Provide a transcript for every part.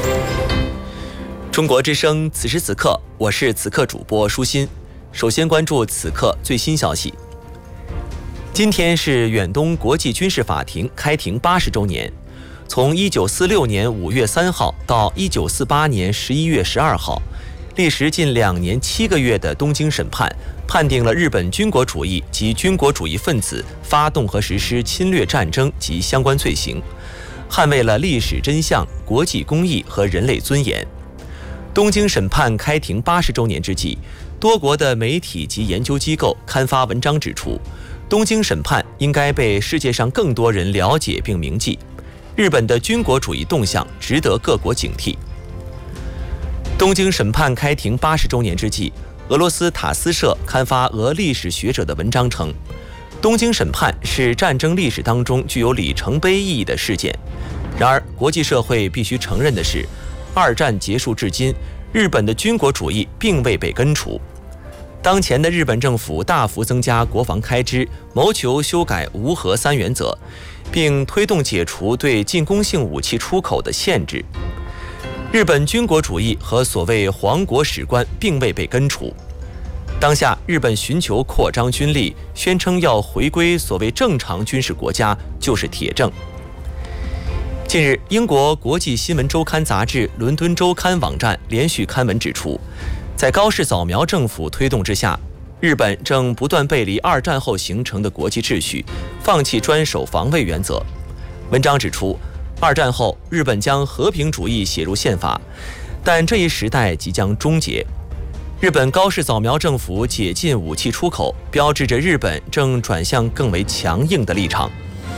中国之声，此时此刻，我是此刻主播舒心。首先关注此刻最新消息。今天是远东国际军事法庭开庭80周年。从1946年5月3号到1948年11月12号，历时近2年7个月的东京审判，判定了日本军国主义及军国主义分子发动和实施侵略战争及相关罪行，捍卫了历史真相、国际公义和人类尊严。东京审判开庭80周年之际，多国的媒体及研究机构刊发文章指出，东京审判应该被世界上更多人了解并铭记。日本的军国主义动向值得各国警惕。东京审判开庭80周年之际，俄罗斯塔斯社刊发俄历史学者的文章称，东京审判是战争历史当中具有里程碑意义的事件。然而，国际社会必须承认的是，二战结束至今，日本的军国主义并未被根除。当前的日本政府大幅增加国防开支，谋求修改无核三原则，并推动解除对进攻性武器出口的限制。日本军国主义和所谓皇国史观并未被根除。当下，日本寻求扩张军力，宣称要回归所谓正常军事国家，就是铁证。近日，英国国际新闻周刊杂志《伦敦周刊》网站连续刊文指出，在高市早苗政府推动之下，日本正不断背离二战后形成的国际秩序，放弃专守防卫原则。文章指出，二战后日本将和平主义写入宪法，但这一时代即将终结。日本高市早苗政府解禁武器出口，标志着日本正转向更为强硬的立场。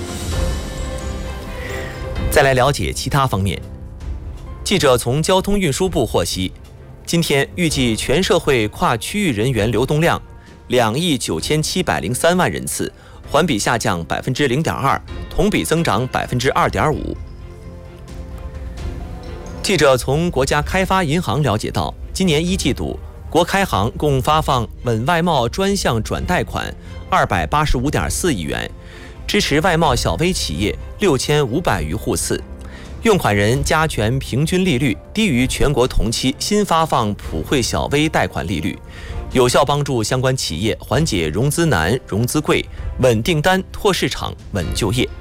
再来了解其他方面。记者从交通运输部获悉，今天预计全社会跨区域人员流动量2亿9703万人次，环比下降0.2%，同比增长2.5%。记者从国家开发银行了解到，今年1季度，国开行共发放稳外贸专项转贷款285.4亿元，支持外贸小微企业6500余户次，用款人加权平均利率低于全国同期新发放普惠小微贷款利率，有效帮助相关企业缓解融资难、融资贵、稳订单、拓市场、稳就业。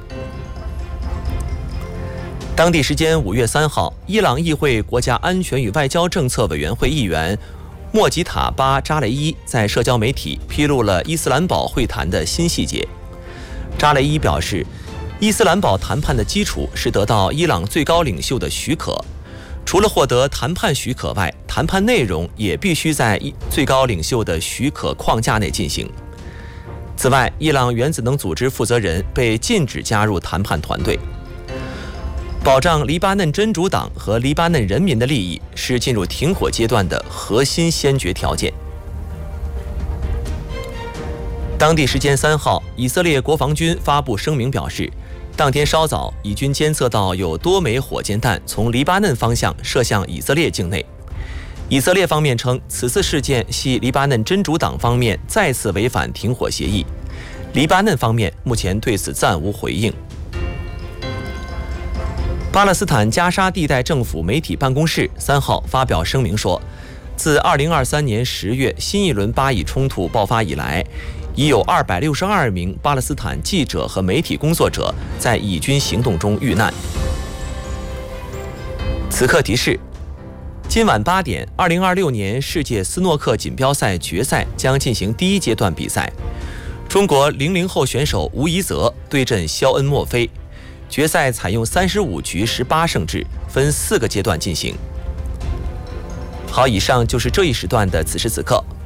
当地时间5月3号，伊朗议会国家安全与外交政策委员会议员莫吉塔巴扎雷伊在社交媒体披露了伊斯兰堡会谈的新细节。扎雷伊表示，伊斯兰堡谈判的基础是得到伊朗最高领袖的许可，除了获得谈判许可外，谈判内容也必须在最高领袖的许可框架内进行。此外，伊朗原子能组织负责人被禁止加入谈判团队。保障黎巴嫩真主党和黎巴嫩人民的利益是进入停火阶段的核心先决条件。当地时间3号，以色列国防军发布声明表示，当天稍早，以军监测到有多枚火箭弹从黎巴嫩方向射向以色列境内。以色列方面称，此次事件系黎巴嫩真主党方面再次违反停火协议。黎巴嫩方面目前对此暂无回应。巴勒斯坦加沙地带政府媒体办公室3号发表声明说，自2023年10月新一轮巴以冲突爆发以来，已有262名巴勒斯坦记者和媒体工作者在以军行动中遇难。此刻提示：今晚8点，2026年世界斯诺克锦标赛决赛将进行第一阶段比赛，中国00后选手吴怡泽对阵肖恩·墨菲。决赛采用35局18胜制，分4个阶段进行。好，以上就是这一时段的此时此刻。